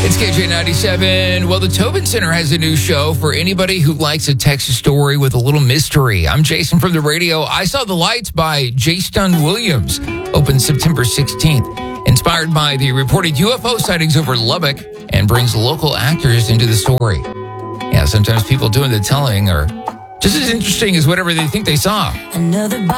It's KJ97. Well, the Tobin Center has a new show for anybody who likes a Texas story with a little mystery. I'm Jason from the radio. I Saw the Lights by J. Stun Williams opens September 16th. Inspired by the reported UFO sightings over Lubbock and brings local actors into the story. Yeah, sometimes people doing the telling are just as interesting as whatever they think they saw. Another